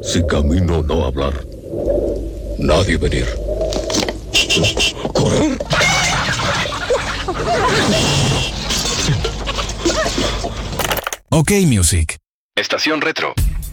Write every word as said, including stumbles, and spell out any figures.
Si camino no hablar, nadie venir. ¿Correr? Ok, Music. Estación Retro.